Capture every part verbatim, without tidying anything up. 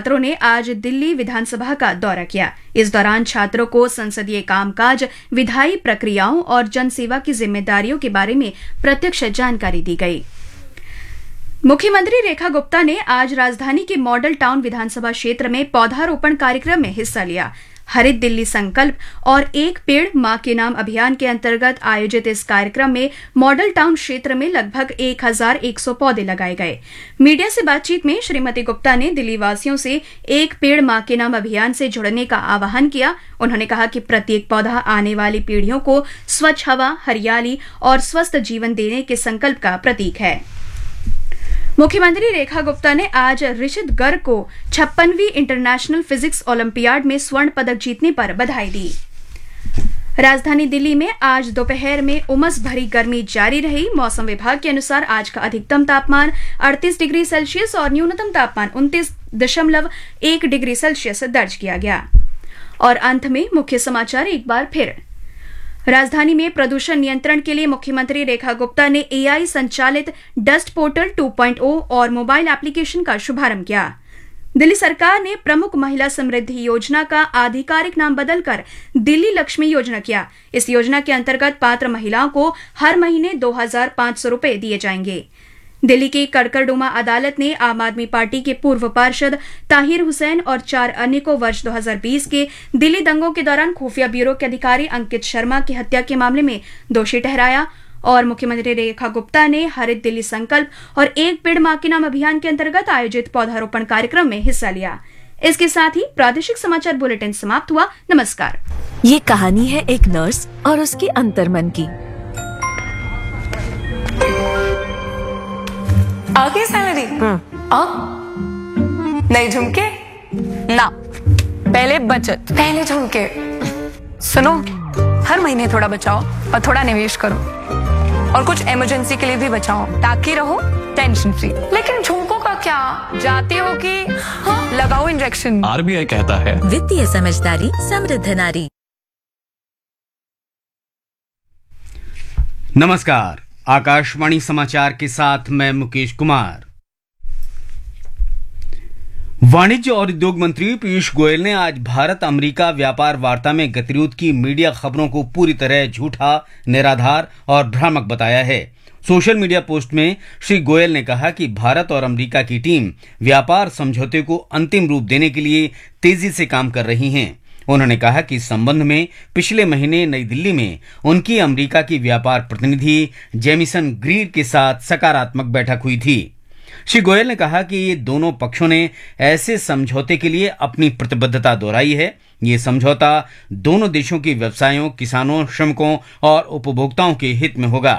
छात्रों ने आज दिल्ली विधानसभा का दौरा किया। इस दौरान छात्रों को संसदीय कामकाज, विधायी प्रक्रियाओं और जनसेवा की जिम्मेदारियों के बारे में प्रत्यक्ष जानकारी दी गई। मुख्यमंत्री रेखा गुप्ता ने आज राजधानी के मॉडल टाउन विधानसभा क्षेत्र में पौधारोपण कार्यक्रम में हिस्सा लिया। हरित दिल्ली संकल्प और एक पेड़ मां के नाम अभियान के अंतर्गत आयोजित इस कार्यक्रम में मॉडल टाउन क्षेत्र में लगभग एक हजार एक सौ पौधे लगाए गए। मीडिया से बातचीत में श्रीमती गुप्ता ने दिल्ली वासियों से एक पेड़ मां के नाम अभियान से जुड़ने का आह्वान किया। उन्होंने कहा कि प्रत्येक पौधा आने वाली पीढ़ियों को स्वच्छ हवा, हरियाली और स्वस्थ जीवन देने के संकल्प का प्रतीक है। मुख्यमंत्री रेखा गुप्ता ने आज ऋषित गर्ग को छप्पनवीं इंटरनेशनल फिजिक्स ओलंपियाड में स्वर्ण पदक जीतने पर बधाई दी। राजधानी दिल्ली में आज दोपहर में उमस भरी गर्मी जारी रही। मौसम विभाग के अनुसार आज का अधिकतम तापमान अड़तीस डिग्री सेल्सियस और न्यूनतम तापमान उनतीस दशमलव एक डिग्री सेल्सियस दर्ज किया गया। और अंत में मुख्य समाचार एक बार फिर। राजधानी में प्रदूषण नियंत्रण के लिए मुख्यमंत्री रेखा गुप्ता ने एआई संचालित डस्ट पोर्टल टू पॉइंट ओ और मोबाइल एप्लीकेशन का शुभारंभ किया। दिल्ली सरकार ने प्रमुख महिला समृद्धि योजना का आधिकारिक नाम बदलकर दिल्ली लक्ष्मी योजना किया। इस योजना के अंतर्गत पात्र महिलाओं को हर महीने दो हजार पांच सौ रूपये दिए जाएंगे। दिल्ली की कड़कड़डुमा अदालत ने आम आदमी पार्टी के पूर्व पार्षद ताहिर हुसैन और चार अन्य को वर्ष दो हजार बीस के दिल्ली दंगों के दौरान खुफिया ब्यूरो के अधिकारी अंकित शर्मा की हत्या के मामले में दोषी ठहराया। और मुख्यमंत्री रेखा गुप्ता ने हरित दिल्ली संकल्प और एक पेड़ मां के नाम अभियान के अंतर्गत आयोजित पौधारोपण कार्यक्रम में हिस्सा लिया। इसके साथ ही प्रादेशिक समाचार बुलेटिन समाप्त हुआ। नमस्कार। ये कहानी है एक नर्स और उसके अंतर्मन की। आगे सैलरी अब नए झुमके ना, पहले बचत, पहले झुमके। सुनो, हर महीने थोड़ा बचाओ और थोड़ा निवेश करो और कुछ इमरजेंसी के लिए भी बचाओ ताकि रहो टेंशन फ्री। लेकिन झुमकों का क्या, जाते हो कि हाँ, लगाओ इंजेक्शन। आरबीआई कहता है वित्तीय समझदारी समृद्ध नारी। नमस्कार, आकाशवाणी समाचार के साथ मैं मुकेश कुमार। वाणिज्य और उद्योग मंत्री पीयूष गोयल ने आज भारत अमेरिका व्यापार वार्ता में गतिरोध की मीडिया खबरों को पूरी तरह झूठा, निराधार और भ्रामक बताया है। सोशल मीडिया पोस्ट में श्री गोयल ने कहा कि भारत और अमेरिका की टीम व्यापार समझौते को अंतिम रूप देने के लिए तेजी से काम कर रही हैं। उन्होंने कहा कि इस संबंध में पिछले महीने नई दिल्ली में उनकी अमेरिका की व्यापार प्रतिनिधि जेमिसन ग्रीर के साथ सकारात्मक बैठक हुई थी। श्री गोयल ने कहा कि ये दोनों पक्षों ने ऐसे समझौते के लिए अपनी प्रतिबद्धता दोहराई है। ये समझौता दोनों देशों के व्यवसायों, किसानों, श्रमिकों और उपभोक्ताओं के हित में होगा।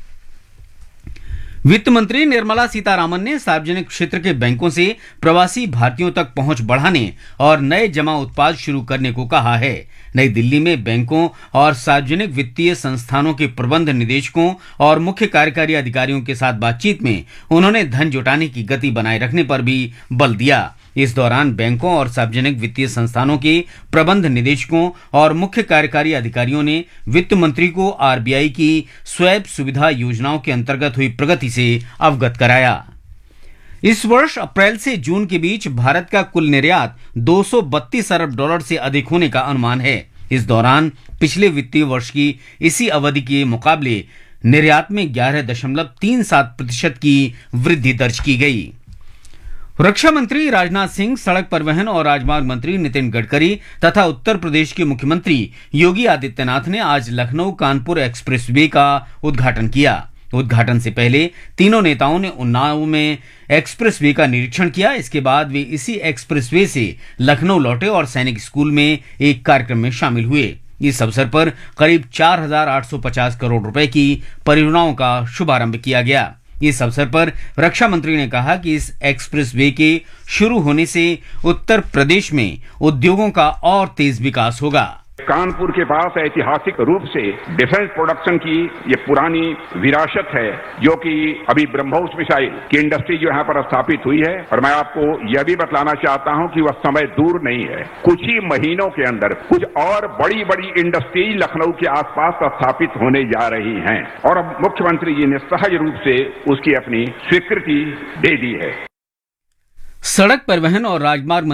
वित्त मंत्री निर्मला सीतारामन ने सार्वजनिक क्षेत्र के बैंकों से प्रवासी भारतीयों तक पहुंच बढ़ाने और नए जमा उत्पाद शुरू करने को कहा है। नई दिल्ली में बैंकों और सार्वजनिक वित्तीय संस्थानों के प्रबंध निदेशकों और मुख्य कार्यकारी अधिकारियों के साथ बातचीत में उन्होंने धन जुटाने की गति बनाए रखने पर भी बल दिया। इस दौरान बैंकों और सार्वजनिक वित्तीय संस्थानों के प्रबंध निदेशकों और मुख्य कार्यकारी अधिकारियों ने वित्त मंत्री को आरबीआई की स्वैप सुविधा योजनाओं के अंतर्गत हुई प्रगति से अवगत कराया। इस वर्ष अप्रैल से जून के बीच भारत का कुल निर्यात दो सौ बत्तीस अरब डॉलर से अधिक होने का अनुमान है। इस दौरान पिछले वित्तीय वर्ष की इसी अवधि के मुकाबले निर्यात में ग्यारह दशमलव तीन सात प्रतिशत की वृद्धि दर्ज की गई। रक्षा मंत्री राजनाथ सिंह, सड़क परिवहन और राजमार्ग मंत्री नितिन गडकरी तथा उत्तर प्रदेश के मुख्यमंत्री योगी आदित्यनाथ ने आज लखनऊ कानपुर एक्सप्रेसवे का उद्घाटन किया। उद्घाटन से पहले तीनों नेताओं ने उन्नाव में एक्सप्रेसवे का निरीक्षण किया। इसके बाद वे इसी एक्सप्रेसवे से लखनऊ लौटे और सैनिक स्कूल में एक कार्यक्रम में शामिल हुए। इस अवसर पर करीब चार हजार आठ सौ पचास करोड़ रुपए की परियोजनाओं का शुभारंभ किया गया। इस अवसर पर रक्षा मंत्री ने कहा कि इस एक्सप्रेसवे के शुरू होने से उत्तर प्रदेश में उद्योगों का और तेज विकास होगा। कानपुर के पास ऐतिहासिक रूप से डिफेंस प्रोडक्शन की ये पुरानी विरासत है, जो कि अभी ब्रह्मोस मिसाइल की इंडस्ट्री जो यहाँ पर स्थापित हुई है। और मैं आपको यह भी बतलाना चाहता हूँ कि वह समय दूर नहीं है। कुछ ही महीनों के अंदर कुछ और बड़ी बड़ी इंडस्ट्री लखनऊ के आसपास स्थापित होने जा रही हैं और अब मुख्यमंत्री जी ने सहज रूप से उसकी अपनी स्वीकृति दे दी है। सड़क परिवहन और राजमार्ग